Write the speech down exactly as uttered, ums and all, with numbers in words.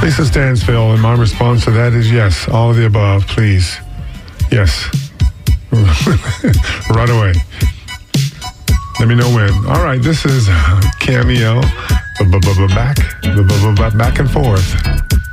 Lisa Stansfield, and my response to that is yes. All of the above, please. Yes. Right away. Let me know when. All right, this is Cameo. Back, back and forth.